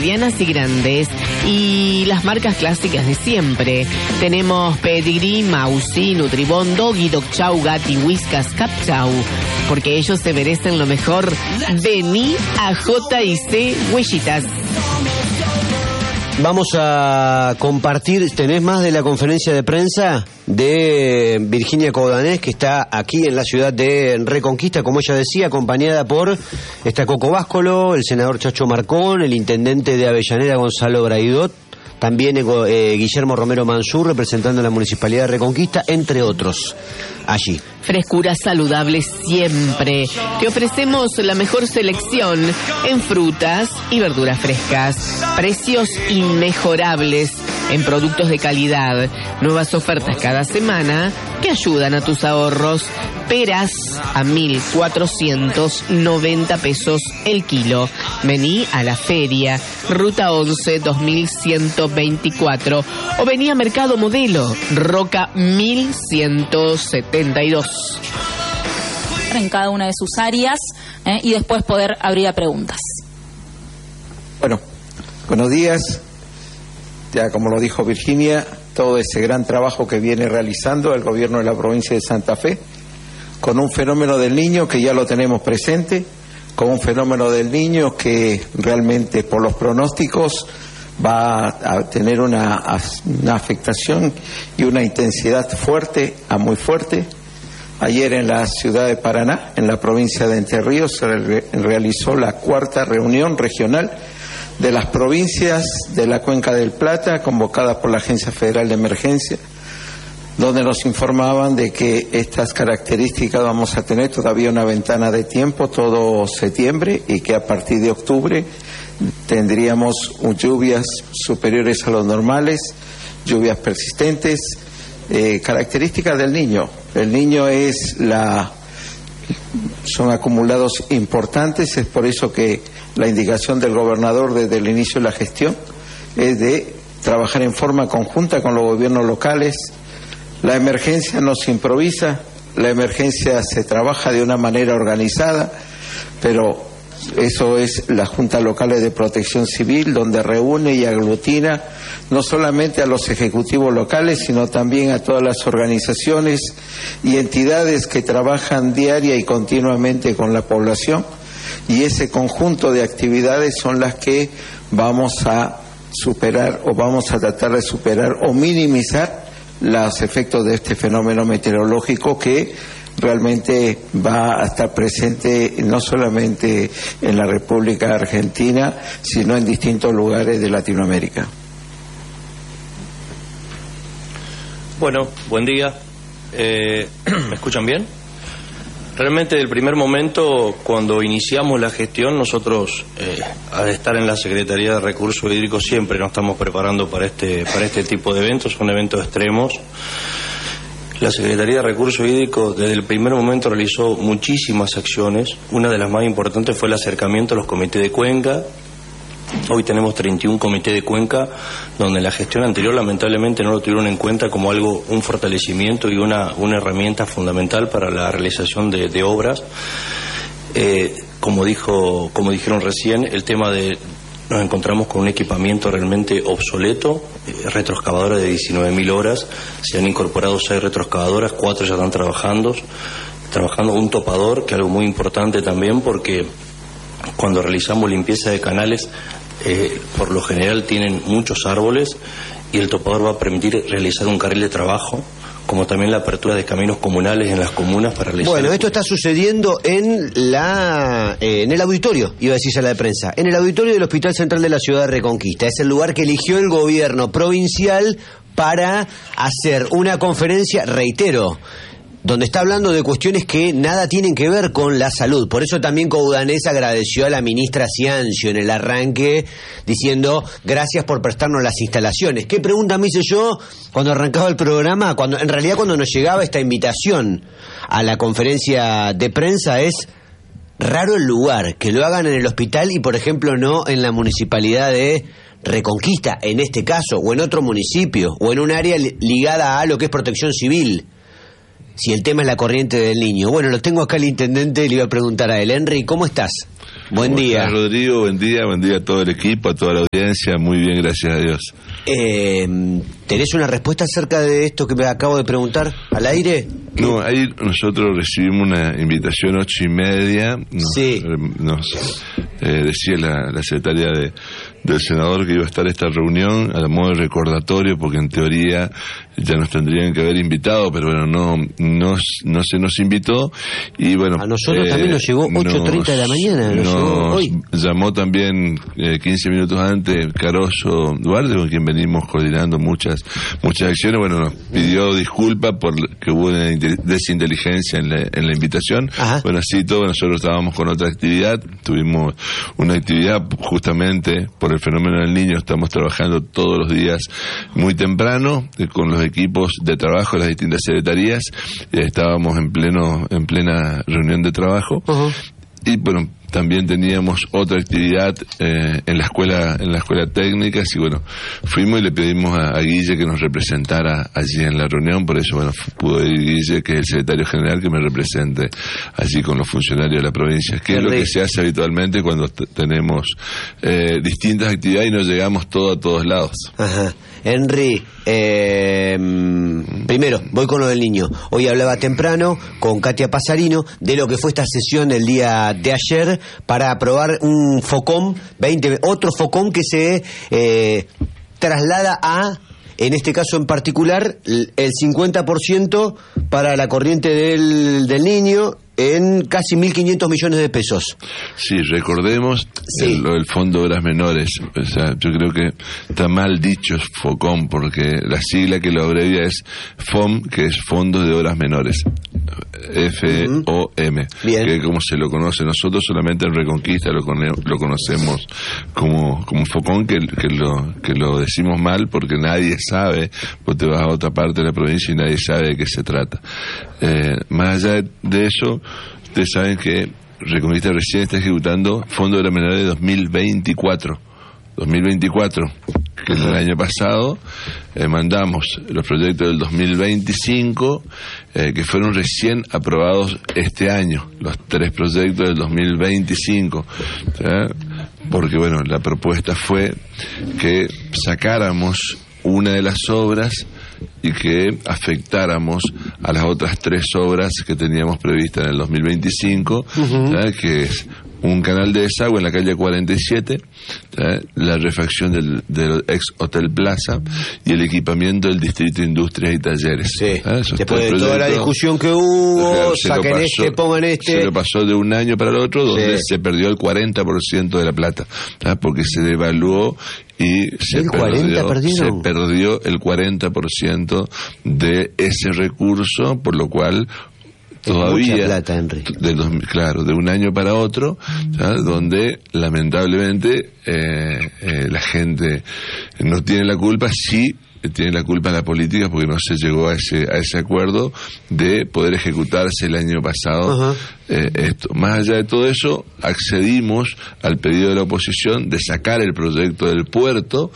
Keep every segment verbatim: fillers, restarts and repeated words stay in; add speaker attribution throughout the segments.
Speaker 1: medianas y grandes, y las marcas clásicas de siempre. Tenemos Pedigree, Mausi, Nutribón, Doggy, Dog Chow, Gatti, Whiskas, Cap Chow, porque ellos se merecen lo mejor. Vení a J y C Huellitas.
Speaker 2: Vamos a compartir, ¿tenés más de la conferencia de prensa de Virginia Coudanés, que está aquí en la ciudad de Reconquista, como ella decía, acompañada por está Coco Báscolo, el senador Chacho Marcón, el intendente de Avellaneda Gonzalo Braidot, también eh, Guillermo Romero Mansur, representando a la Municipalidad de Reconquista, entre otros, allí.
Speaker 1: Frescura saludable siempre. Te ofrecemos la mejor selección en frutas y verduras frescas. Precios inmejorables en productos de calidad. Nuevas ofertas cada semana que ayudan a tus ahorros. Peras a mil cuatrocientos noventa pesos el kilo. Vení a la feria, Ruta once, dos mil ciento veinticuatro. O vení a Mercado Modelo, Roca mil ciento setenta y dos.
Speaker 3: En cada una de sus áreas eh, y después poder abrir a preguntas.
Speaker 4: Bueno, buenos días. Ya como lo dijo Virginia, todo ese gran trabajo que viene realizando el gobierno de la provincia de Santa Fe, con un fenómeno del niño que ya lo tenemos presente, con un fenómeno del niño que realmente por los pronósticos va a tener una, una afectación y una intensidad fuerte a muy fuerte. Ayer en la ciudad de Paraná, en la provincia de Entre Ríos, se re- realizó la cuarta reunión regional de las provincias de la Cuenca del Plata, convocada por la Agencia Federal de Emergencia, donde nos informaban de que estas características vamos a tener todavía una ventana de tiempo todo septiembre, y que a partir de octubre tendríamos lluvias superiores a los normales, lluvias persistentes, eh, características del niño. El niño es la son acumulados importantes, es por eso que la indicación del gobernador desde el inicio de la gestión es de trabajar en forma conjunta con los gobiernos locales. La emergencia no se improvisa, la emergencia se trabaja de una manera organizada, pero eso es las juntas locales de protección civil, donde reúne y aglutina no solamente a los ejecutivos locales, sino también a todas las organizaciones y entidades que trabajan diaria y continuamente con la población, y ese conjunto de actividades son las que vamos a superar o vamos a tratar de superar o minimizar los efectos de este fenómeno meteorológico que realmente va a estar presente no solamente en la República Argentina, sino en distintos lugares de Latinoamérica.
Speaker 5: Bueno, buen día. Eh, ¿Me escuchan bien? Realmente, del primer momento, cuando iniciamos la gestión, nosotros, eh, al estar en la Secretaría de Recursos Hídricos, siempre nos estamos preparando para este, para este tipo de eventos, son eventos extremos. La Secretaría de Recursos Hídricos desde el primer momento realizó muchísimas acciones. Una de las más importantes fue el acercamiento a los comités de cuenca. Hoy tenemos treinta y uno comités de cuenca, donde en la gestión anterior lamentablemente no lo tuvieron en cuenta como algo, un fortalecimiento y una, una herramienta fundamental para la realización de, de obras. Eh, como dijo, como dijeron recién, el tema de nos encontramos con un equipamiento realmente obsoleto, eh, retroexcavadora de diecinueve mil horas, se han incorporado seis retroexcavadoras, cuatro ya están trabajando, trabajando un topador, que es algo muy importante también, porque cuando realizamos limpieza de canales, eh, por lo general tienen muchos árboles, y el topador va a permitir realizar un carril de trabajo, como también la apertura de caminos comunales en las comunas para realizar...
Speaker 2: Bueno, esto está sucediendo en la eh, en el auditorio, iba a decir sala de prensa, en el auditorio del Hospital Central de la Ciudad de Reconquista. Es el lugar que eligió el gobierno provincial para hacer una conferencia, reitero, donde está hablando de cuestiones que nada tienen que ver con la salud. Por eso también Coudanés agradeció a la ministra Ciancio en el arranque, diciendo gracias por prestarnos las instalaciones. ¿Qué pregunta me hice yo cuando arrancaba el programa? Cuando en realidad cuando nos llegaba esta invitación a la conferencia de prensa es raro el lugar, que lo hagan en el hospital y por ejemplo no en la municipalidad de Reconquista, en este caso, o en otro municipio, o en un área ligada a lo que es protección civil. Si el tema es la corriente del niño. Bueno, lo tengo acá el intendente, le iba a preguntar a él. Henry, ¿cómo estás? Buen día.
Speaker 6: Hola, Rodrigo, buen día, buen día a todo el equipo, a toda la audiencia, muy bien, gracias a Dios.
Speaker 2: Eh, ¿Tenés una respuesta acerca de esto que me acabo de preguntar al aire?
Speaker 6: No, ahí nosotros recibimos una invitación ocho y media, nos,
Speaker 2: sí.
Speaker 6: nos eh, decía la, la secretaria de, del senador que iba a estar esta reunión a modo de recordatorio, porque en teoría ya nos tendrían que haber invitado, pero bueno, no no, no se nos invitó, y bueno...
Speaker 2: A nosotros eh, también nos llegó ocho treinta de la mañana, nos, nos llegó hoy.
Speaker 6: Llamó también eh, quince minutos antes Caroso Duarte, con quien venimos coordinando muchas muchas acciones. Bueno, nos pidió disculpas por que hubo una desinteligencia en la, en la invitación. Ajá. Bueno, así todo, nosotros estábamos con otra actividad, tuvimos una actividad justamente por el fenómeno del niño, estamos trabajando todos los días muy temprano eh, con los equipos de trabajo de las distintas secretarías, eh, estábamos en pleno en plena reunión de trabajo. Uh-huh. Y bueno, también teníamos otra actividad eh, en la escuela en la escuela técnica, y bueno, fuimos y le pedimos a, a Guille que nos representara allí en la reunión. Por eso bueno, pudo ir Guille, que es el secretario general, que me represente allí con los funcionarios de la provincia, que es lo que se hace habitualmente cuando t- tenemos eh, distintas actividades y no llegamos todos a todos lados.
Speaker 2: Ajá. Henry, eh, primero, voy con lo del niño. Hoy hablaba temprano con Katia Pasarino de lo que fue esta sesión el día de ayer para aprobar un FOCOM veinte, otro FOCOM que se eh, traslada a, en este caso en particular, el cincuenta por ciento para la corriente del, del niño, en casi mil quinientos millones de pesos.
Speaker 6: Sí, recordemos sí. El, el Fondo de Obras Menores. O sea, yo creo que está mal dicho FOCOM, porque la sigla que lo abrevia es F O M, que es Fondo de Obras Menores. F O M. Bien. Que como se lo conoce, nosotros solamente en Reconquista lo, con, lo conocemos como, como FOCOM, que, que, lo, que lo decimos mal porque nadie sabe, vos te vas a otra parte de la provincia y nadie sabe de qué se trata. Eh, más allá de eso, ustedes saben que Reconquista recién está ejecutando Fondo de la Menor de dos mil veinticuatro, que el año pasado eh, mandamos los proyectos del dos mil veinticinco, eh, que fueron recién aprobados este año, los tres proyectos del dos mil veinticinco, ¿sí? Porque bueno, la propuesta fue que sacáramos una de las obras y que afectáramos a las otras tres obras que teníamos previstas en el dos mil veinticinco, uh-huh. que es un canal de desagüe en la calle cuarenta y siete, ¿eh? La refacción del, del ex Hotel Plaza y el equipamiento del Distrito de Industrias y Talleres.
Speaker 2: Sí. ¿Eh? Después de toda la discusión que hubo, claro, saquen pasó, este, pongan este.
Speaker 6: Se lo pasó de un año para el otro, donde sí. se perdió el cuarenta por ciento de la plata, ¿eh? Porque se devaluó y se perdió, se perdió el cuarenta por ciento de ese recurso, por lo cual todavía
Speaker 2: mucha plata, Henry.
Speaker 6: De los, claro, de un año para otro, ¿sabes? Donde lamentablemente eh, eh, la gente no tiene la culpa, sí tiene la culpa la política, porque no se llegó a ese a ese acuerdo de poder ejecutarse el año pasado. Uh-huh. eh, esto. Más allá de todo eso, accedimos al pedido de la oposición de sacar el proyecto del puerto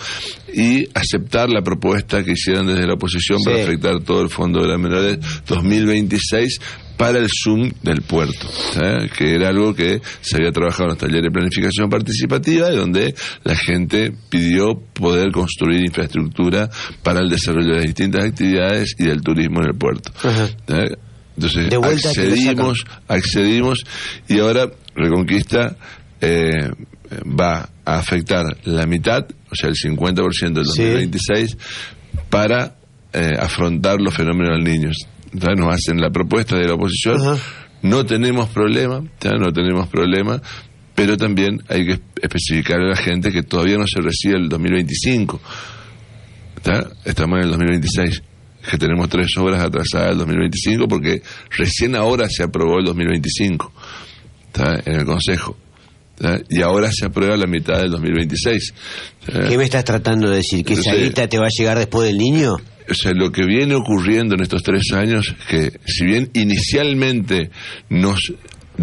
Speaker 6: y aceptar la propuesta que hicieron desde la oposición sí. para afectar todo el Fondo de las Menores dos mil veintiséis para el Zoom del puerto, ¿eh? Que era algo que se había trabajado en los talleres de planificación participativa, y donde la gente pidió poder construir infraestructura para el desarrollo de las distintas actividades y del turismo en el puerto. ¿Eh? Entonces accedimos, accedimos y ahora Reconquista eh, va a afectar la mitad, o sea el cincuenta por ciento del dos mil veintiséis, sí. para eh, afrontar los fenómenos del niño. ¿Ya? Nos hacen la propuesta de la oposición, uh-huh. no tenemos problema, ¿ya? no tenemos problema, pero también hay que especificar a la gente que todavía no se recibe el dos mil veinticinco, ¿ya? Estamos en el dos mil veintiséis, que tenemos tres obras atrasadas del dos mil veinticinco, porque recién ahora se aprobó el dos mil veinticinco, ¿ya? en el Consejo, ¿ya? y ahora se aprueba la mitad del dos mil veintiséis. ¿Ya?
Speaker 2: ¿Qué me estás tratando de decir? ¿Que esa guita te va a llegar después del niño?
Speaker 6: O sea, lo que viene ocurriendo en estos tres años, que si bien inicialmente nos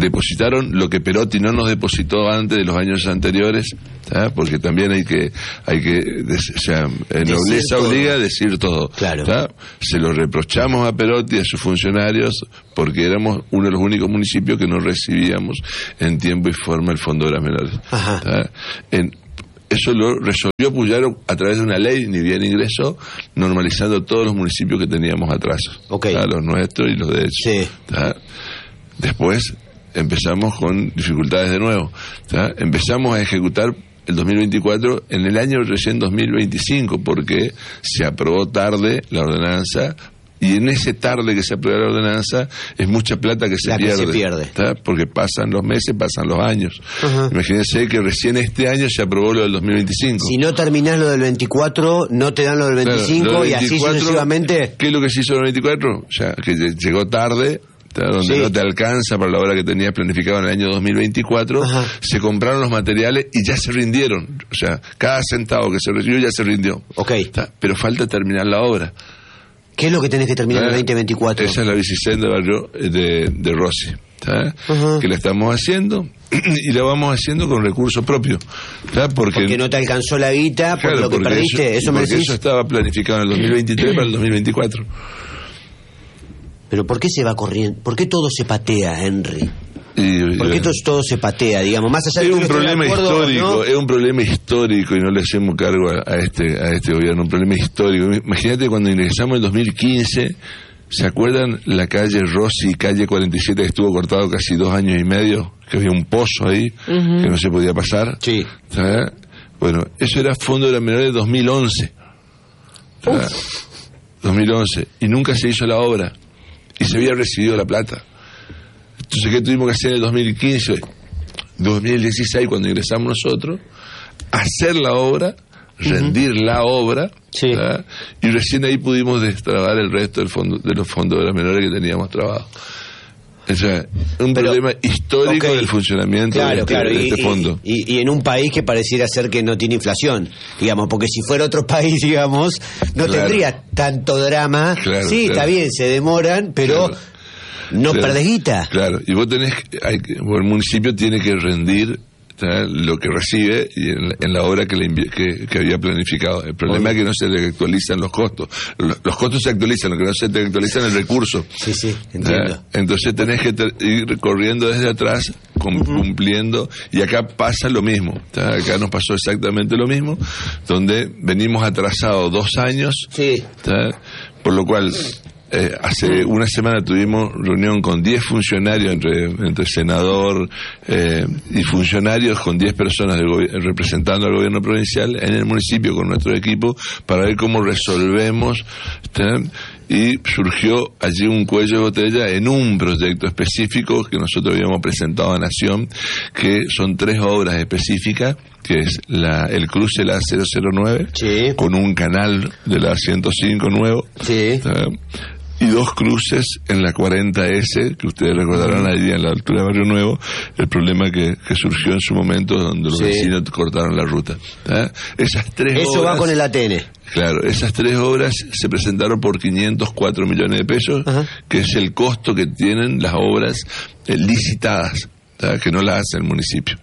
Speaker 6: depositaron lo que Perotti no nos depositó antes de los años anteriores, ¿tá? Porque también hay que, hay que, o sea, en nobleza obliga a decir todo.
Speaker 2: Claro.
Speaker 6: ¿Tá? Se lo reprochamos a Perotti y a sus funcionarios porque éramos uno de los únicos municipios que no recibíamos en tiempo y forma el Fondo de las Menores. ¿Tá? En, Eso lo resolvió Puyaro a través de una ley, ni bien ingresó, normalizando todos los municipios que teníamos atrasos.
Speaker 2: Okay.
Speaker 6: Los nuestros y los de ellos.
Speaker 2: Sí.
Speaker 6: ¿Tá? Después empezamos con dificultades de nuevo. ¿Tá? Empezamos a ejecutar el dos mil veinticuatro en el año recién dos mil veinticinco, porque se aprobó tarde la ordenanza. Y en ese tarde que se aprueba la ordenanza es mucha plata que se
Speaker 2: la
Speaker 6: pierde.
Speaker 2: Que se pierde.
Speaker 6: ¿Tá? Porque pasan los meses, pasan los años.
Speaker 2: Uh-huh.
Speaker 6: Imagínense que recién este año se aprobó lo del dos mil veinticinco.
Speaker 2: Si no terminás lo del veinticuatro, no te dan lo del veinticinco, claro, lo del veinticuatro, y así sucesivamente.
Speaker 6: ¿Qué es lo que se hizo en el veinticuatro? O sea, que llegó tarde, ¿tá? Donde sí. no te alcanza para la obra que tenías planificada en el año dos mil veinticuatro. Ajá. Se compraron los materiales y ya se rindieron. O sea, cada centavo que se recibió ya se rindió.
Speaker 2: Okay.
Speaker 6: ¿Tá? Pero falta terminar la obra.
Speaker 2: ¿Qué es lo que tenés que terminar en el veinte veinticuatro?
Speaker 6: Esa es la bicicenda de Barrio de, de Rossi, ¿tá? Uh-huh. Que la estamos haciendo y la vamos haciendo con recursos propios, ¿tá? Porque,
Speaker 2: porque no te alcanzó la guita por
Speaker 6: claro,
Speaker 2: lo que perdiste.
Speaker 6: Eso,
Speaker 2: eso me
Speaker 6: porque
Speaker 2: decís.
Speaker 6: Eso estaba planificado en el dos mil veintitrés para el dos mil veinticuatro.
Speaker 2: Pero ¿por qué se va corriendo? ¿Por qué todo se patea, Henry?
Speaker 6: Y,
Speaker 2: ¿Por qué todo, todo se patea, digamos? Más allá
Speaker 6: es
Speaker 2: de
Speaker 6: un problema
Speaker 2: acuerdo,
Speaker 6: histórico,
Speaker 2: ¿no?
Speaker 6: es un problema histórico y no le hacemos cargo a, a este a este gobierno, un problema histórico. Imagínate cuando ingresamos en dos mil quince, ¿se acuerdan la calle Rossi, calle cuarenta y siete, que estuvo cortado casi dos años y medio? Que había un pozo ahí, uh-huh. que no se podía pasar.
Speaker 2: Sí.
Speaker 6: ¿Sabes? Bueno, eso era Fondo de la Menor de dos mil once. dos mil once. Y nunca se hizo la obra. Y se había recibido la plata. Entonces, ¿qué tuvimos que hacer en el dos mil quince? dos mil dieciséis, cuando ingresamos nosotros, hacer la obra, rendir uh-huh. la obra, sí. y recién ahí pudimos destrabar el resto del fondo, de los fondos de las menores que teníamos trabajo. O sea, un Pero, problema histórico okay. del funcionamiento claro, de, este,
Speaker 2: claro.
Speaker 6: de
Speaker 2: y,
Speaker 6: este fondo.
Speaker 2: Y, y, y en un país que pareciera ser que no tiene inflación, digamos, porque si fuera otro país, digamos, no claro. tendría tanto drama. Claro, sí, claro. está bien, se demoran, pero... Claro. No
Speaker 6: claro,
Speaker 2: perdés guita.
Speaker 6: Claro, y vos tenés, hay, el municipio tiene que rendir, ¿tá? Lo que recibe y en, en la obra que, le invi- que, que había planificado. El problema Oye. es que no se le actualizan los costos. Los, los costos se actualizan, lo que no se te actualizan es el recurso.
Speaker 2: Sí, sí, entiendo.
Speaker 6: ¿tá? Entonces tenés que ter- ir corriendo desde atrás, com- uh-huh. cumpliendo, y acá pasa lo mismo. ¿tá? Acá nos pasó exactamente lo mismo, donde venimos atrasados dos años,
Speaker 2: sí.
Speaker 6: ¿tá? Por lo cual... Eh, hace una semana tuvimos reunión con diez funcionarios, entre, entre senador eh, y funcionarios, con diez personas del gobi- representando al gobierno provincial en el municipio con nuestro equipo, para ver cómo resolvemos. ¿tá? Y surgió allí un cuello de botella en un proyecto específico que nosotros habíamos presentado a Nación, que son tres obras específicas, que es la el cruce de la cero cero nueve,
Speaker 2: sí.
Speaker 6: con un canal de la ciento cinco nuevo,
Speaker 2: sí.
Speaker 6: y dos cruces en la cuarenta ese, que ustedes recordarán allí en la altura de Barrio Nuevo, el problema que, que surgió en su momento donde los sí. vecinos cortaron la ruta. ¿tá? Esas tres
Speaker 2: Eso
Speaker 6: obras,
Speaker 2: va con el A T N.
Speaker 6: Claro, esas tres obras se presentaron por quinientos cuatro millones de pesos, Ajá. que es el costo que tienen las obras eh, licitadas, ¿tá? que no las hace el municipio.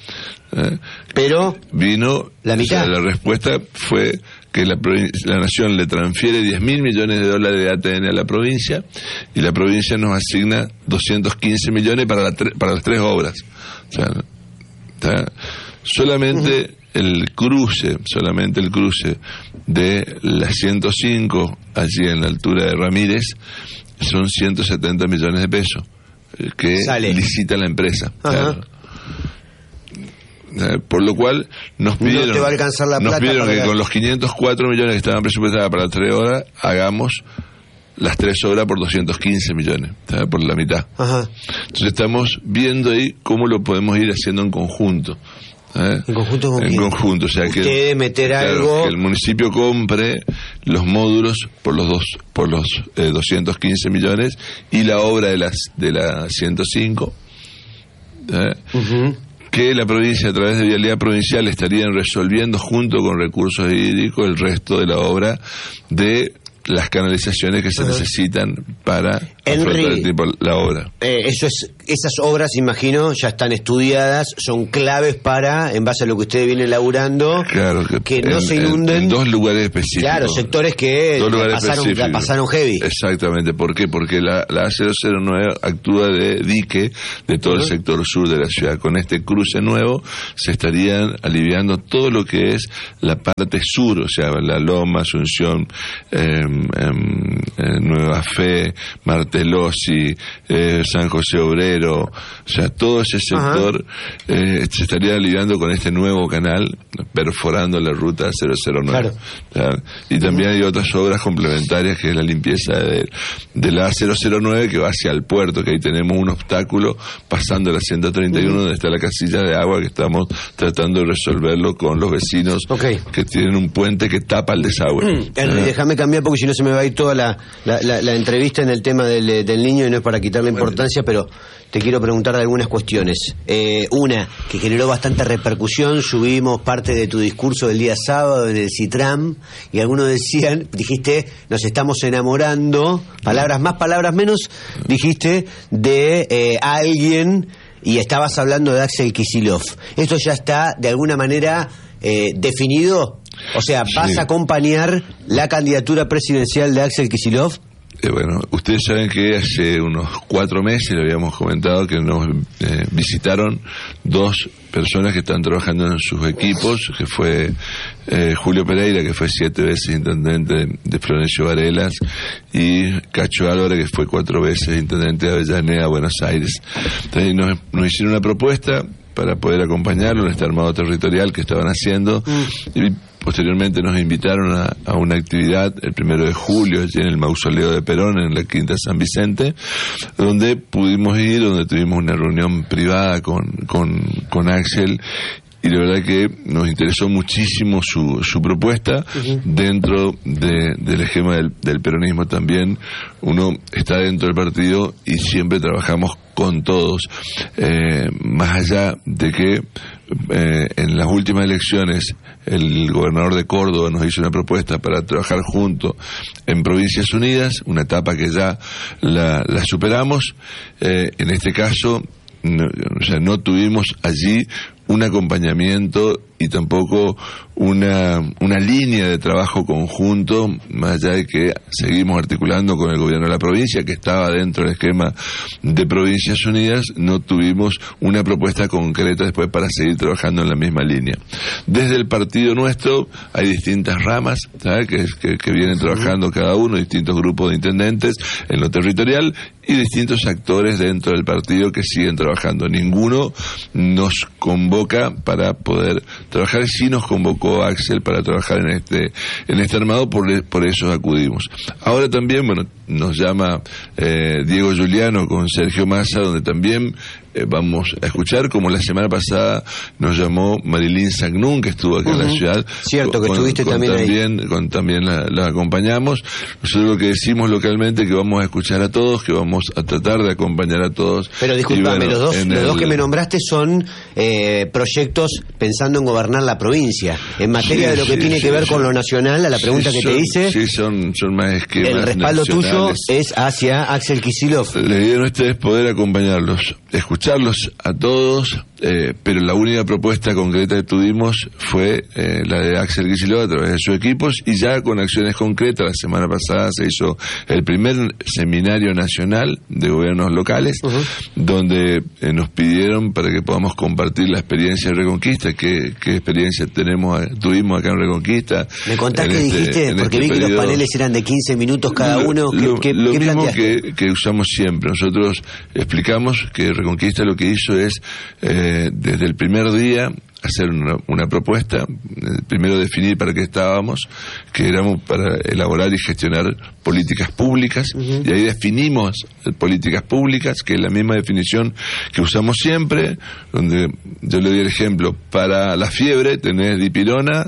Speaker 6: ¿tá?
Speaker 2: Pero
Speaker 6: vino
Speaker 2: la mitad.
Speaker 6: O sea, la respuesta fue que la, la Nación le transfiere diez mil millones de dólares de A T N a la provincia, y la provincia nos asigna doscientos quince millones para, la tre- para las tres obras. O sea, ¿tá? solamente uh-huh. el cruce, solamente el cruce de la ciento cinco, allí en la altura de Ramírez, son ciento setenta millones de pesos que Sale. licita la empresa. Claro. Por lo cual nos pidieron,
Speaker 2: no te va a alcanzar la
Speaker 6: nos
Speaker 2: plata
Speaker 6: pidieron que
Speaker 2: la...
Speaker 6: con los quinientos cuatro millones que estaban presupuestadas para las tres horas, hagamos las tres obras por doscientos quince millones, ¿sabes? Por la mitad.
Speaker 2: Ajá.
Speaker 6: Entonces estamos viendo ahí cómo lo podemos ir haciendo en conjunto. ¿eh?
Speaker 2: ¿En conjunto con
Speaker 6: En
Speaker 2: quién?
Speaker 6: conjunto, o sea que,
Speaker 2: Usted meter
Speaker 6: claro,
Speaker 2: algo...
Speaker 6: que el municipio compre los módulos por los dos, por los eh, doscientos quince millones, y la obra de las de la ciento cinco, ¿eh? Uh-huh. que la provincia, a través de Vialidad Provincial, estarían resolviendo junto con recursos hídricos el resto de la obra de las canalizaciones que se uh-huh. necesitan para
Speaker 2: Henry,
Speaker 6: afrontar el tipo, la obra.
Speaker 2: Eh, eso es esas obras, imagino, ya están estudiadas, son claves para, en base a lo que ustedes vienen laburando,
Speaker 6: claro, que,
Speaker 2: que no
Speaker 6: en,
Speaker 2: se inunden.
Speaker 6: En, en dos lugares específicos.
Speaker 2: Claro, sectores que
Speaker 6: lugares
Speaker 2: pasaron, la pasaron heavy.
Speaker 6: Exactamente. ¿Por qué? Porque la, la A cero cero nueve actúa de dique de todo uh-huh. el sector sur de la ciudad. Con este cruce nuevo se estarían aliviando todo lo que es la parte sur, o sea, la Loma, Asunción, eh, eh, Nueva Fe, Martelossi, eh, San José Obrero, o sea, todo ese sector eh, se estaría aliviando con este nuevo canal, perforando la ruta cero cero nueve. Claro. Y también hay otras obras complementarias, que es la limpieza de, de la A cero cero nueve, que va hacia el puerto, que ahí tenemos un obstáculo pasando la ciento treinta y uno, uh-huh. donde está la casilla de agua, que estamos tratando de resolverlo con los vecinos, okay. que tienen un puente que tapa el desagüe.
Speaker 2: Mm. Henry, ¿Eh? déjame cambiar porque si no se me va a ir toda la, la, la, la entrevista en el tema del, del niño, y no es para quitarle importancia, pero te quiero preguntar de algunas cuestiones. Eh, una, que generó bastante repercusión, subimos parte de tu discurso del día sábado en el Citram, y algunos decían, dijiste, nos estamos enamorando, palabras más, palabras menos, dijiste, de eh, alguien, y estabas hablando de Axel Kicillof. ¿Esto ya está de alguna manera eh, definido? O sea, ¿vas sí. a acompañar la candidatura presidencial de Axel Kicillof?
Speaker 6: Eh, bueno, ustedes saben que hace unos cuatro meses le habíamos comentado que nos eh, visitaron dos personas que están trabajando en sus equipos, que fue eh, Julio Pereira, que fue siete veces intendente de Florencio Varela, y Cacho Álvarez, que fue cuatro veces intendente de Avellaneda, Buenos Aires. Entonces nos, nos hicieron una propuesta para poder acompañarlo en este armado territorial que estaban haciendo, mm. y posteriormente nos invitaron a, a una actividad el primero de julio allí en el mausoleo de Perón, en la Quinta San Vicente, donde pudimos ir, donde tuvimos una reunión privada con, con, con Axel, y la verdad que nos interesó muchísimo su, su propuesta. Uh-huh. Dentro de, del esquema del, del peronismo también uno está dentro del partido y siempre trabajamos con todos, eh, más allá de que eh, en las últimas elecciones el gobernador de Córdoba nos hizo una propuesta para trabajar juntos en Provincias Unidas, una etapa que ya la, la superamos. Eh, en este caso, no, o sea, no tuvimos allí un acompañamiento y tampoco una, una línea de trabajo conjunto, más allá de que seguimos articulando con el gobierno de la provincia, que estaba dentro del esquema de Provincias Unidas. No tuvimos una propuesta concreta después para seguir trabajando en la misma línea. Desde el partido nuestro hay distintas ramas, ¿sabes? Que, que, que vienen trabajando cada uno, distintos grupos de intendentes en lo territorial, y distintos actores dentro del partido que siguen trabajando. Ninguno nos convoca para poder trabajar. Sí nos convocó Axel para trabajar en este en este armado, por, por eso acudimos. Ahora también, bueno, nos llama eh, Diego Giuliano con Sergio Massa, donde también eh, vamos a escuchar, como la semana pasada nos llamó Marilyn Sagnún, que estuvo aquí uh-huh. en la ciudad.
Speaker 2: Cierto, que
Speaker 6: con,
Speaker 2: estuviste
Speaker 6: con,
Speaker 2: también,
Speaker 6: también ahí. Con, también la, la acompañamos. Nosotros lo que decimos localmente, que vamos a escuchar a todos, que vamos a tratar de acompañar a todos.
Speaker 2: Pero discúlpame, bueno, los, dos, los el... dos que me nombraste son eh, proyectos pensando en gobernar la provincia. En materia sí, de lo que sí, tiene sí, que ver sí, con lo nacional, a la pregunta sí, que
Speaker 6: son,
Speaker 2: te hice,
Speaker 6: sí, son, son más esquemas
Speaker 2: el respaldo
Speaker 6: nacionales.
Speaker 2: Tuyo es hacia Axel Kicillof.
Speaker 6: La idea nuestra es poder acompañarlos, escucharlos a todos, eh, pero la única propuesta concreta que tuvimos fue eh, la de Axel Kicillof a través de sus equipos, y ya con acciones concretas. La semana pasada se hizo el primer seminario nacional de gobiernos locales, uh-huh. donde eh, nos pidieron para que podamos compartir la experiencia de Reconquista, qué, qué experiencia tenemos tuvimos acá en Reconquista.
Speaker 2: ¿Me contás qué
Speaker 6: este,
Speaker 2: dijiste? Porque
Speaker 6: este
Speaker 2: vi que
Speaker 6: periodo.
Speaker 2: Los paneles eran de quince minutos cada
Speaker 6: lo,
Speaker 2: uno.
Speaker 6: Lo,
Speaker 2: ¿Qué,
Speaker 6: lo
Speaker 2: qué
Speaker 6: mismo
Speaker 2: planteaste?
Speaker 6: que, que usamos siempre. Nosotros explicamos que Reconquista lo que hizo es, eh, desde el primer día, hacer una, una propuesta, primero definir para qué estábamos, que éramos para elaborar y gestionar políticas públicas, uh-huh. y ahí definimos políticas públicas, que es la misma definición que usamos siempre, donde yo le di el ejemplo: para la fiebre tenés dipirona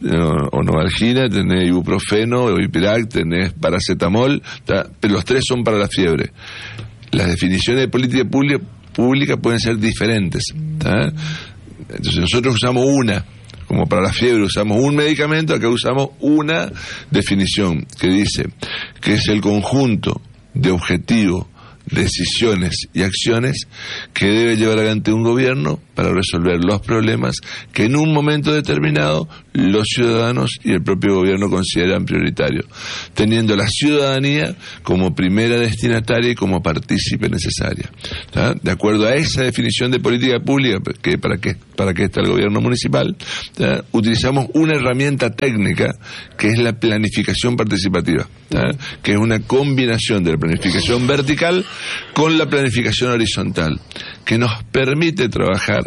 Speaker 6: o novalgina, tenés ibuprofeno o Ipirac, tenés paracetamol, ¿tá? Pero los tres son para la fiebre. Las definiciones de política pública, pública pueden ser diferentes, ¿tá? Entonces nosotros usamos una, como para la fiebre usamos un medicamento, acá usamos una definición que dice que es el conjunto de objetivos decisiones y acciones que debe llevar adelante un gobierno para resolver los problemas que en un momento determinado los ciudadanos y el propio gobierno consideran prioritarios, teniendo la ciudadanía como primera destinataria y como partícipe necesaria. ¿Tá? De acuerdo a esa definición de política pública, que para qué para qué está el gobierno municipal, ¿tá? Utilizamos una herramienta técnica que es la planificación participativa, ¿tá? Que es una combinación de la planificación vertical con la planificación horizontal, que nos permite trabajar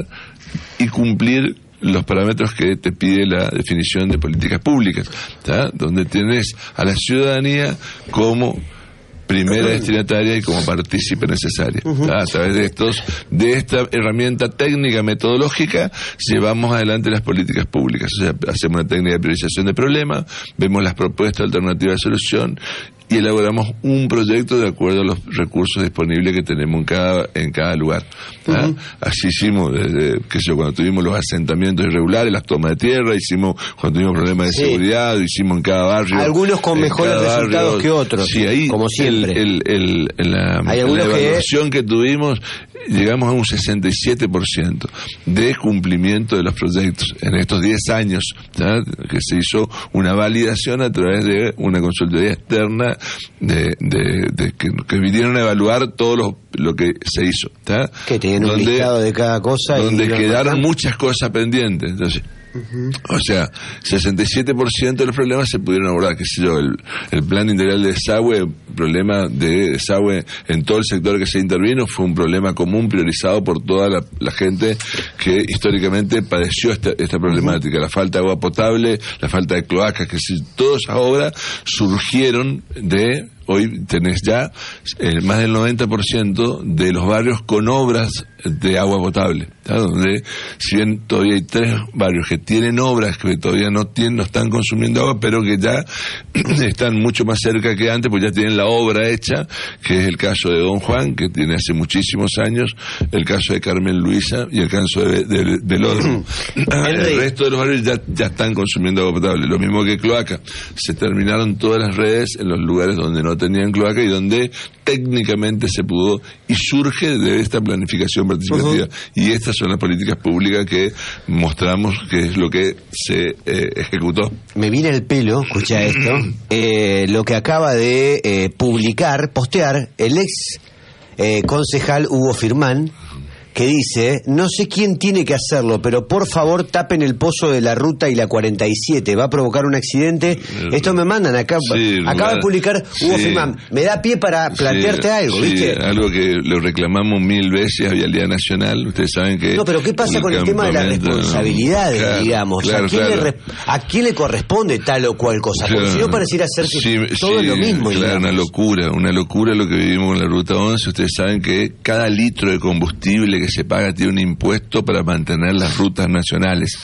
Speaker 6: y cumplir los parámetros que te pide la definición de políticas públicas, ¿tá? Donde tienes a la ciudadanía como primera destinataria y como partícipe necesaria. Uh-huh. A través de estos, de esta herramienta técnica metodológica, llevamos adelante las políticas públicas. O sea, hacemos una técnica de priorización de problemas, vemos las propuestas alternativas de solución y elaboramos un proyecto de acuerdo a los recursos disponibles que tenemos en cada en cada lugar. Uh-huh. Así hicimos desde, qué sé yo, cuando tuvimos los asentamientos irregulares, las tomas de tierra, hicimos cuando tuvimos problemas de sí. seguridad, hicimos en cada barrio.
Speaker 2: Algunos con mejores resultados barrio, que otros, sí, ahí, como siempre. El, el, el, la, la evaluación que... que tuvimos, llegamos a un sesenta y siete por ciento de cumplimiento de los proyectos en estos diez años, ¿tá? Que se hizo una validación a través de una consultoría externa de, de, de que, que vinieron a evaluar todo lo, lo que se hizo, ¿tá? Que tienen un listado de cada cosa
Speaker 6: donde
Speaker 2: y
Speaker 6: quedaron muchas cosas pendientes. Entonces, uh-huh. O sea, sesenta y siete por ciento de los problemas se pudieron abordar, qué sé yo, el, el plan integral de desagüe, problema de desagüe en todo el sector que se intervino, fue un problema común priorizado por toda la, la gente que históricamente padeció esta, esta problemática, uh-huh. La falta de agua potable, la falta de cloacas, que si, todas esas obras surgieron de... Hoy tenés ya eh, más del noventa por ciento de los barrios con obras de agua potable, ¿tá? Donde si bien todavía hay tres barrios que tienen obras que todavía no tienen, no están consumiendo agua, pero que ya están mucho más cerca que antes, pues ya tienen la obra hecha, que es el caso de Don Juan, que tiene hace muchísimos años, el caso de Carmen Luisa y el caso de, de, de Velódromo. El resto de los barrios ya, ya están consumiendo agua potable, lo mismo que cloaca. Se terminaron todas las redes en los lugares donde no tenían cloaca y donde técnicamente se pudo, y surge de esta planificación participativa. Uh-huh. Y estas son las políticas públicas que mostramos que es lo que se eh, ejecutó.
Speaker 2: Me viene el pelo, escucha esto, eh, lo que acaba de eh, publicar, postear el ex eh, concejal Hugo Firmán, que dice, no sé quién tiene que hacerlo, pero por favor tapen el pozo de la ruta y la cuarenta y siete, va a provocar un accidente. Esto me mandan acá, sí, acaba de publicar Hugo sí. Firmán. Me da pie para plantearte sí, algo,
Speaker 6: sí,
Speaker 2: ¿viste?
Speaker 6: Algo que lo reclamamos mil veces a Vialidad Nacional, ustedes saben que...
Speaker 2: No, pero ¿qué pasa con el tema de las responsabilidades, claro, digamos? Claro, ¿A, quién claro. le, ¿A quién le corresponde tal o cual cosa? Porque claro. si no pareciera ser que sí, todo sí, es lo mismo.
Speaker 6: Claro, digamos. una locura, una locura lo que vivimos en la Ruta once. Ustedes saben que cada litro de combustible que se paga tiene un impuesto para mantener las rutas nacionales.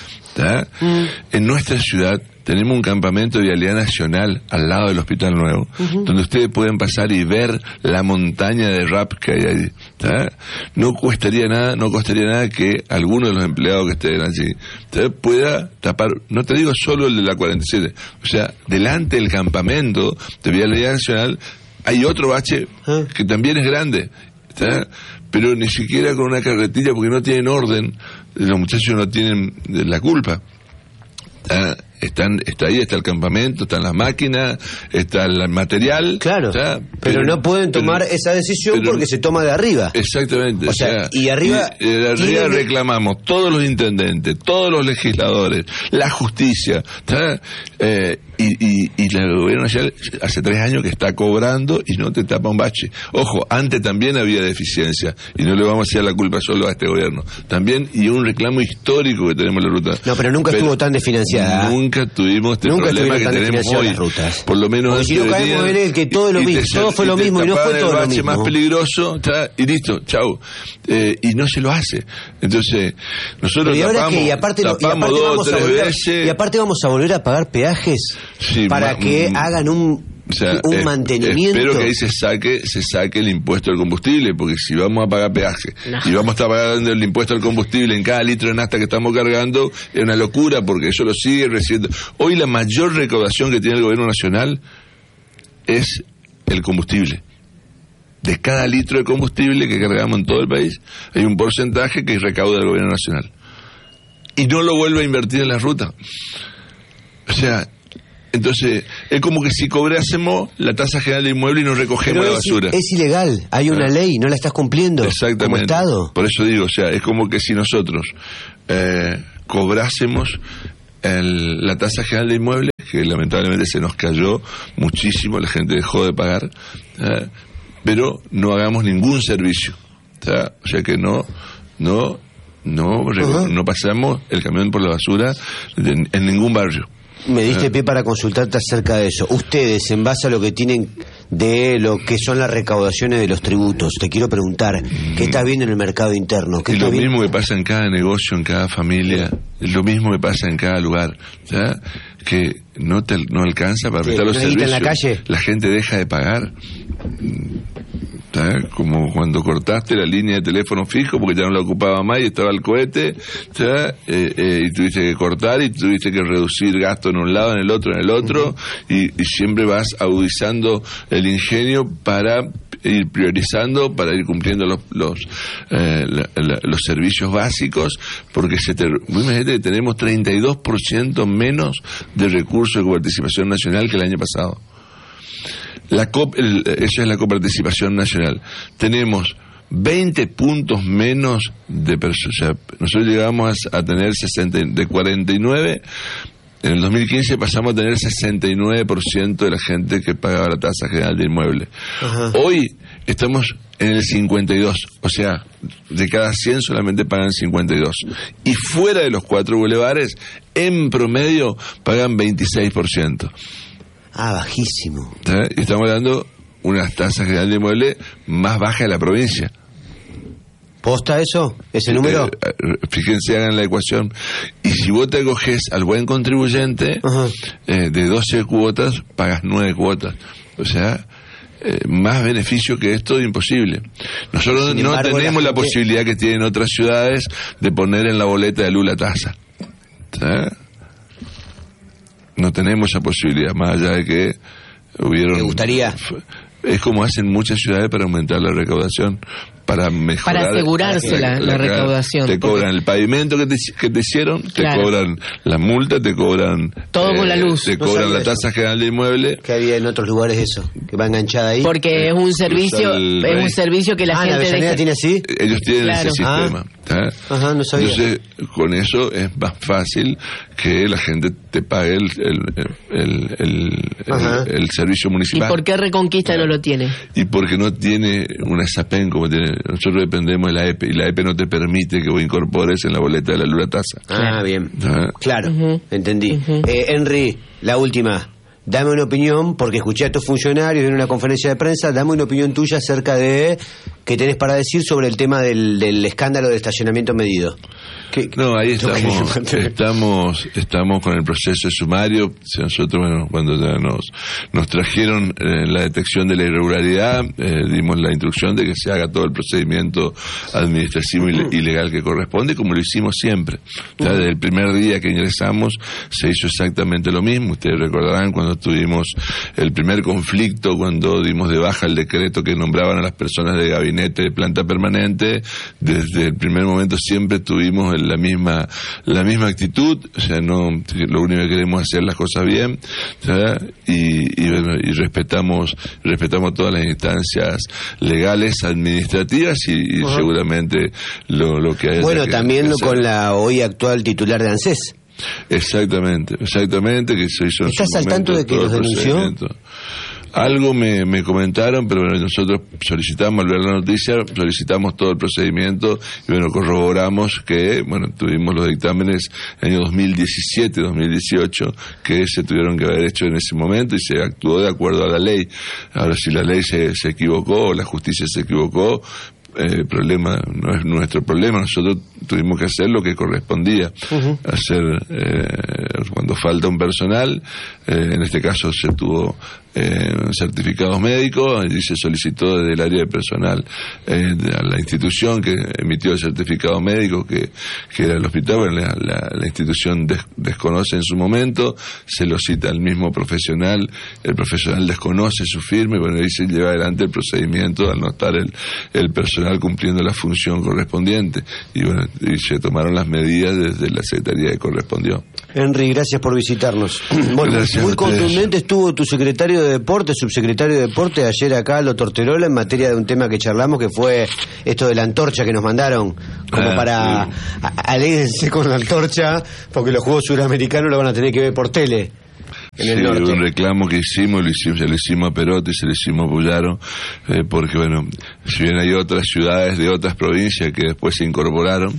Speaker 6: Mm. En nuestra ciudad tenemos un campamento de Vialidad Nacional al lado del Hospital Nuevo, uh-huh. donde ustedes pueden pasar y ver la montaña de rap que hay ahí. ¿tá? No costaría nada, no costaría nada que alguno de los empleados que estén allí ¿tá? pueda tapar, no te digo solo el de la cuarenta y siete, o sea, delante del campamento de Vialidad Nacional hay otro bache uh-huh. que también es grande. ¿tá? Pero ni siquiera con una carretilla, porque no tienen orden, los muchachos no tienen la culpa. ¿Está? Están, está ahí, está el campamento, están las máquinas, está el material.
Speaker 2: Claro,
Speaker 6: ¿está?
Speaker 2: Pero, pero no pueden tomar pero, esa decisión pero, porque se toma de arriba.
Speaker 6: Exactamente.
Speaker 2: O sea, y arriba...
Speaker 6: Y, de arriba reclamamos todos los intendentes, todos los legisladores, la justicia, eh, y, y, y el gobierno nacional hace tres años que está cobrando y no te tapa un bache. Ojo, antes también había deficiencia, y no le vamos a echar la culpa solo a este gobierno. También, y un reclamo histórico que tenemos en la ruta.
Speaker 2: No, pero nunca pero, estuvo tan desfinanciada.
Speaker 6: Nunca Nunca tuvimos este
Speaker 2: Nunca
Speaker 6: problema que tenemos hoy.
Speaker 2: Las rutas.
Speaker 6: Por lo menos
Speaker 2: porque si no caemos en el que todo es lo mismo, todo fue lo mismo y no fue todo lo mismo.
Speaker 6: Más peligroso, está, y listo, chau. Eh, y no se lo hace. Entonces, nosotros
Speaker 2: y
Speaker 6: tapamos,
Speaker 2: que, y aparte,
Speaker 6: tapamos
Speaker 2: y aparte
Speaker 6: dos
Speaker 2: vamos
Speaker 6: tres
Speaker 2: a volver,
Speaker 6: veces.
Speaker 2: Y aparte vamos a volver a pagar peajes
Speaker 6: sí,
Speaker 2: para
Speaker 6: ma,
Speaker 2: que
Speaker 6: mm,
Speaker 2: hagan un...
Speaker 6: O sea,
Speaker 2: un
Speaker 6: eh,
Speaker 2: mantenimiento.
Speaker 6: Espero que ahí se saque, se saque el impuesto al combustible, porque si vamos a pagar peaje no. y vamos a estar pagando el impuesto al combustible en cada litro de nafta que estamos cargando, es una locura, porque eso lo sigue recibiendo. Hoy la mayor recaudación que tiene el gobierno nacional es el combustible. de cada litro de combustible que cargamos en todo el país, hay un porcentaje que recauda el gobierno nacional. Y no lo vuelve a invertir en la ruta. O sea, entonces, es como que si cobrásemos la tasa general de inmueble y no recogemos
Speaker 2: Pero
Speaker 6: la
Speaker 2: es,
Speaker 6: basura.
Speaker 2: Es ilegal, hay una
Speaker 6: Ah.
Speaker 2: ley, no la estás cumpliendo.
Speaker 6: Exactamente.
Speaker 2: Como Estado.
Speaker 6: Por eso digo, o sea, es como que si nosotros eh, cobrásemos el, la tasa general de inmueble, que lamentablemente se nos cayó muchísimo, la gente dejó de pagar, ¿eh? Pero no hagamos ningún servicio. O sea, o sea que no, no, no,
Speaker 2: Uh-huh.
Speaker 6: no pasamos el camión por la basura de, en ningún barrio.
Speaker 2: Me diste pie para consultarte acerca de eso. Ustedes, en base a lo que tienen de lo que son las recaudaciones de los tributos, te quiero preguntar, ¿qué estás viendo en el mercado interno? ¿Qué
Speaker 6: Es
Speaker 2: estás
Speaker 6: lo
Speaker 2: viendo?
Speaker 6: mismo que pasa en cada negocio, en cada familia, es lo mismo que pasa en cada lugar, ¿ya? Que no te no alcanza para
Speaker 2: Sí,
Speaker 6: prestar los
Speaker 2: ¿no hay guita
Speaker 6: servicios.
Speaker 2: en la calle?
Speaker 6: La gente deja de pagar. ¿Ya? Como cuando cortaste la línea de teléfono fijo porque ya no la ocupaba más y estaba el cohete, ¿ya? Eh, eh, y tuviste que cortar y tuviste que reducir gasto en un lado, en el otro, en el otro, uh-huh. y, y siempre vas agudizando el ingenio para ir priorizando, para ir cumpliendo los los, eh, la, la, los servicios básicos, porque se te, imagínate que tenemos treinta y dos por ciento menos de recursos de coparticipación nacional que el año pasado. La COP, el, eso es la coparticipación nacional. Tenemos veinte puntos menos de personas. O sea, nosotros llegamos a, a tener sesenta, de cuarenta y nueve. En el dos mil quince pasamos a tener sesenta y nueve por ciento de la gente que pagaba la tasa general de inmueble. Ajá. Hoy estamos en el cincuenta y dos. O sea, de cada cien solamente pagan cincuenta y dos. Y fuera de los cuatro bulevares, en promedio, pagan veintiséis por ciento.
Speaker 2: Ah, bajísimo.
Speaker 6: ¿Sabes? Estamos dando unas tasas general de inmueble más bajas de la provincia.
Speaker 2: ¿Posta eso? ¿Ese número?
Speaker 6: Eh, fíjense, hagan la ecuación. Y si vos te acoges al buen contribuyente, eh, de doce cuotas, pagas nueve cuotas. O sea, eh, más beneficio que esto, imposible. Nosotros no
Speaker 2: embargo,
Speaker 6: tenemos la,
Speaker 2: la gente...
Speaker 6: posibilidad que tienen otras ciudades de poner en la boleta de luz la tasa. ¿Sabes? No tenemos esa posibilidad, más allá de que hubieron...
Speaker 2: ¿Te gustaría?
Speaker 6: Es como hacen muchas ciudades para aumentar la recaudación, para mejorar...
Speaker 1: Para asegurarse la, la, la, la recaudación.
Speaker 6: Te cobran porque... el pavimento que te, que te hicieron, te claro. cobran la multa, te cobran...
Speaker 1: Todo eh, con la luz.
Speaker 6: Te
Speaker 2: no
Speaker 6: cobran la tasa
Speaker 2: eso.
Speaker 6: general de inmueble.
Speaker 2: Que había en otros lugares eso, que va enganchada ahí.
Speaker 1: Porque es un servicio
Speaker 6: el,
Speaker 1: es un servicio que la
Speaker 2: ah,
Speaker 1: gente...
Speaker 2: ¿la Avellaneda
Speaker 1: deja...
Speaker 2: tiene así?
Speaker 6: Ellos tienen claro. ese sistema.
Speaker 2: Ah. Ajá, no sabía.
Speaker 6: Entonces, con eso es más fácil que la gente te pague el, el, el, el, el, el servicio municipal.
Speaker 1: ¿Y por qué Reconquista no lo tiene?
Speaker 6: Y porque no tiene una SAPEN como tiene. Nosotros dependemos de la E P y la E P no te permite que vos incorpores en la boleta de la luz la tasa.
Speaker 2: Ah, bien.
Speaker 6: ¿Ah?
Speaker 2: Claro, uh-huh. entendí. Uh-huh. Eh, Henry, la última. Dame una opinión, porque escuché a estos funcionarios en una conferencia de prensa, dame una opinión tuya acerca de qué tenés para decir sobre el tema del, del escándalo de estacionamiento medido. ¿Qué,
Speaker 6: no, ahí estamos, estamos estamos con el proceso de sumario. Nosotros, bueno, cuando ya nos, nos trajeron eh, la detección de la irregularidad, eh, dimos la instrucción de que se haga todo el procedimiento administrativo y, y legal que corresponde, como lo hicimos siempre. O sea, desde el primer día que ingresamos se hizo exactamente lo mismo. Ustedes recordarán cuando tuvimos el primer conflicto, cuando dimos de baja el decreto que nombraban a las personas de gabinete de planta permanente. Desde el primer momento siempre tuvimos la misma la misma actitud, o sea, no, lo único que queremos es hacer las cosas bien, ¿sabes? y, y, bueno, y respetamos respetamos todas las instancias legales, administrativas y, y uh-huh. seguramente lo, lo que hay.
Speaker 2: Bueno,
Speaker 6: que,
Speaker 2: también
Speaker 6: que
Speaker 2: con la hoy actual titular de ANSES.
Speaker 6: Exactamente, exactamente, que se hizo.
Speaker 2: ¿Estás al tanto de que los denunció?
Speaker 6: Algo me, me comentaron, pero bueno, nosotros solicitamos, al ver la noticia, solicitamos todo el procedimiento y bueno, corroboramos que, bueno, tuvimos los dictámenes en el año dos mil diecisiete, dos mil dieciocho, que se tuvieron que haber hecho en ese momento y se actuó de acuerdo a la ley. Ahora, si la ley se, se equivocó o la justicia se equivocó, el eh, problema no es nuestro problema. Nosotros tuvimos que hacer lo que correspondía. Uh-huh. Hacer, eh, cuando falta un personal, eh, en este caso se tuvo eh, certificados médicos y se solicitó desde el área de personal eh, de la institución que emitió el certificado médico, que, que era el hospital. Bueno, la, la, la institución des, desconoce en su momento, se lo cita al mismo profesional, el profesional desconoce su firma y bueno, ahí se lleva adelante el procedimiento al no estar el, el personal cumpliendo la función correspondiente y bueno, y se tomaron las medidas desde la Secretaría que correspondió.
Speaker 2: Henry, gracias por visitarnos. Bueno,
Speaker 6: gracias
Speaker 2: muy contundente estuvo tu secretario de Deporte, subsecretario de Deporte, ayer acá lo Torterola, en materia de un tema que charlamos, que fue esto de la antorcha que nos mandaron, como ah, para sí. Alégrense con la antorcha, porque los Juegos Suramericanos lo van a tener que ver por tele. En el
Speaker 6: sí,
Speaker 2: norte.
Speaker 6: Un reclamo que hicimos, lo hicimos, se lo hicimos a Perotti, se lo hicimos a Puyaro, eh, porque bueno, si bien hay otras ciudades de otras provincias que después se incorporaron,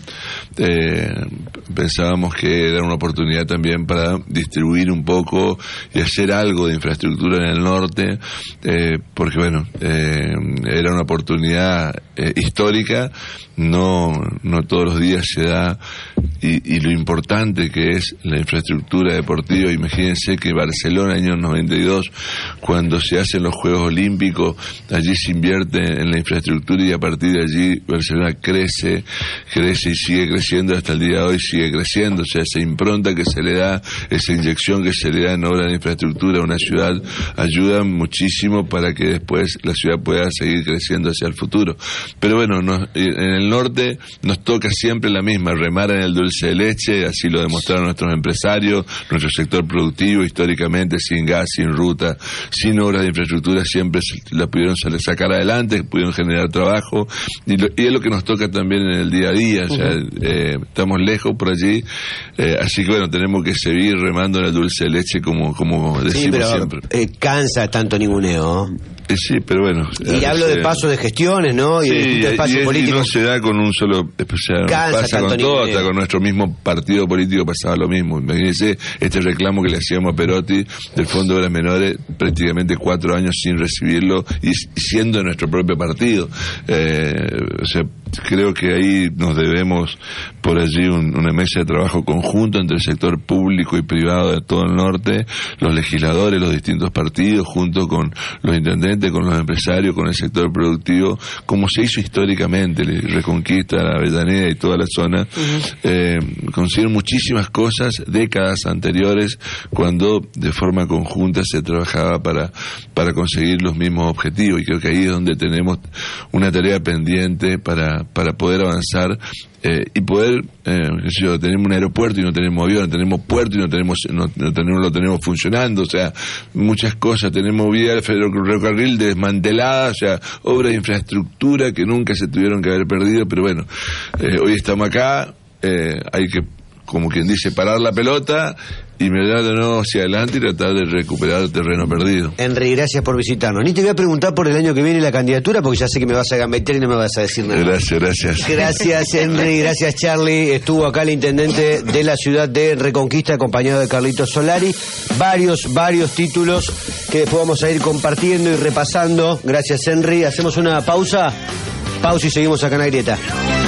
Speaker 6: eh, pensábamos que era una oportunidad también para distribuir un poco y hacer algo de infraestructura en el norte, eh, porque bueno, eh, era una oportunidad eh, histórica, no, no todos los días se da, y, y lo importante que es la infraestructura deportiva. Imagínense que Barcelona, año noventa y dos, cuando se hacen los Juegos Olímpicos, allí se invierte en la infraestructura y a partir de allí Barcelona crece, crece y sigue creciendo, hasta el día de hoy sigue creciendo. O sea, esa impronta que se le da, esa inyección que se le da en obra de infraestructura a una ciudad, ayuda muchísimo para que después la ciudad pueda seguir creciendo hacia el futuro. Pero bueno, nos, en el norte nos toca siempre la misma, remar en el dulce de leche, así lo demostraron nuestros empresarios, nuestro sector productivo, históricamente sin gas, sin ruta, sin obras de infraestructura, siempre la pudieron sacar adelante, pudieron generar trabajo, y, lo, y es lo que nos toca también en el día a día. O sea, uh-huh. eh, estamos lejos por allí, eh, así que bueno, tenemos que seguir remando en el dulce de leche como, como decimos sí,
Speaker 2: pero,
Speaker 6: siempre.
Speaker 2: Eh, cansa tanto ninguneo.
Speaker 6: Eh, sí, pero bueno.
Speaker 2: Y hablo de paso de gestiones, ¿no? Y
Speaker 6: sí,
Speaker 2: de distintos espacios
Speaker 6: y,
Speaker 2: políticos.
Speaker 6: Y no se da con un solo, o sea,
Speaker 2: cansa
Speaker 6: pasa
Speaker 2: tanto
Speaker 6: con todo,
Speaker 2: ninguneo.
Speaker 6: hasta con nuestro mismo partido político pasaba lo mismo. Imagínense este reclamo que le hacíamos a Perotti del Fondo de Obras Menores, prácticamente cuatro años sin recibirlo y siendo nuestro propio partido. Eh, o sea, creo que ahí nos debemos por allí un, una mesa de trabajo conjunto entre el sector público y privado de todo el norte, los legisladores, los distintos partidos, junto con los intendentes, con los empresarios, con el sector productivo, como se hizo históricamente, Reconquista, la Avellaneda y toda la zona. Uh-huh. eh, consiguieron muchísimas cosas décadas anteriores cuando de forma conjunta se trabajaba para, para conseguir los mismos objetivos, y creo que ahí es donde tenemos una tarea pendiente para, para poder avanzar. Eh, y poder, eh, yo, tenemos un aeropuerto y no tenemos avión, tenemos puerto y no tenemos, no, no tenemos, lo tenemos funcionando, o sea, muchas cosas, tenemos vía del ferrocarril desmantelada, o sea, obras de infraestructura que nunca se tuvieron que haber perdido, pero bueno, eh, hoy estamos acá, eh, hay que, como quien dice, parar la pelota y mirar de nuevo hacia adelante y tratar de recuperar el terreno perdido.
Speaker 2: Henry, gracias por visitarnos. Ni te voy a preguntar por el año que viene la candidatura, porque ya sé que me vas a gambetear y no me vas a decir nada.
Speaker 6: Gracias, gracias.
Speaker 2: Gracias, Henry, gracias, Charlie. Estuvo acá el intendente de la ciudad de Reconquista, acompañado de Carlitos Solari. Varios, varios títulos que después vamos a ir compartiendo y repasando. Gracias, Henry. Hacemos una pausa. Pausa y seguimos acá en La Grieta.